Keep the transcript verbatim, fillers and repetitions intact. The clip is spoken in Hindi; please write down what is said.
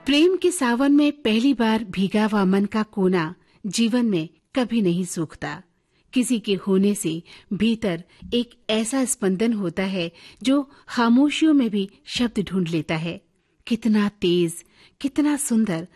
प्रेम के सावन में पहली बार भीगा हुआ मन का कोना जीवन में कभी नहीं सूखता। किसी के होने से भीतर एक ऐसा स्पंदन होता है जो खामोशियों में भी शब्द ढूंढ लेता है। कितना तेज, कितना सुंदर